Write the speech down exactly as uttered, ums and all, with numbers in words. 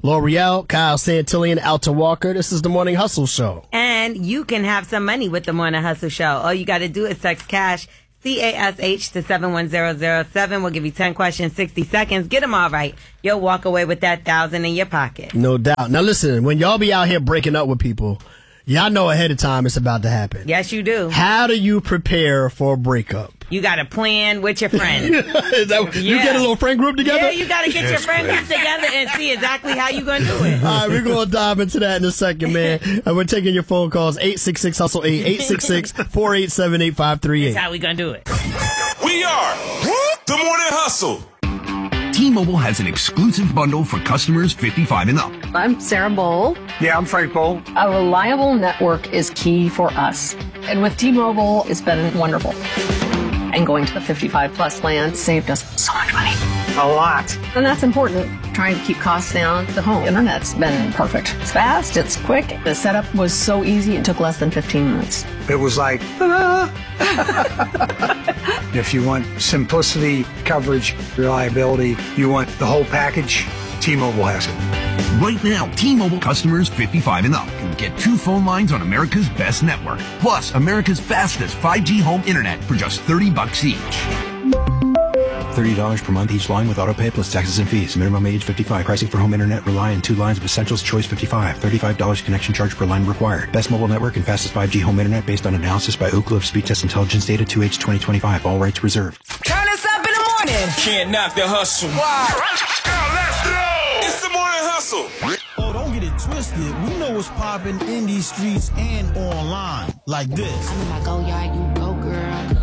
L'Oreal, Kyle Santillan, Alta Walker. This is the Morning Hustle Show. And you can have some money with the Morning Hustle Show. All you got to do is text cash, C A S H, to seven one zero zero seven. We'll give you ten questions, sixty seconds. Get them all right. You'll walk away with that thousand in your pocket. No doubt. Now listen, when y'all be out here breaking up with people, y'all know ahead of time it's about to happen. Yes, you do. How do you prepare for a breakup? You got to plan with your friend. Is that, Yeah. You get a little friend group together? Yeah, you got to get your friend group together and see exactly how you going to do it. All right, we're going to dive into that in a second, man. And we're taking your phone calls, eight six six, hustle eight, eight six six, four eight seven, eight five three eight. That's how we going to do it. We are the Morning Hustle. T-Mobile has an exclusive bundle for customers fifty-five and up. I'm Sarah Bowl. Yeah, I'm Frank Bowl. A reliable network is key for us. And with T-Mobile, it's been wonderful. And going to the fifty-five plus plan saved us so much money. A lot. And that's important. Trying to keep costs down. The home internet's been perfect. It's fast, it's quick. The setup was so easy, it took less than fifteen minutes. It was like, ah. If you want simplicity, coverage, reliability, you want the whole package, T-Mobile has it. Right now, T-Mobile customers fifty-five and up can get two phone lines on America's best network, plus America's fastest five G home internet for just thirty bucks each. thirty dollars per month each line with autopay plus taxes and fees. Minimum age fifty-five. Pricing for home internet rely on two lines of Essentials Choice fifty-five. thirty-five dollars connection charge per line required. Best mobile network and fastest five G home internet based on analysis by Ookla of Speed Test Intelligence data two H twenty twenty-five. All rights reserved. Turn us up in the morning. Can't knock the hustle. Wow. Let's go. It's the Morning Hustle. Oh, don't get it twisted. We know what's popping in these streets and online. Like this. I'm in my go yard, you go girl.